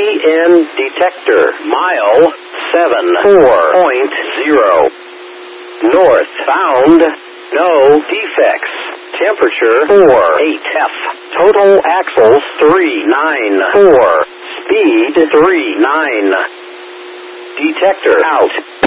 EN detector. Mile 74.0. Northbound. No defects. Temperature 48F. Total axles 394. Speed 39. Detector out.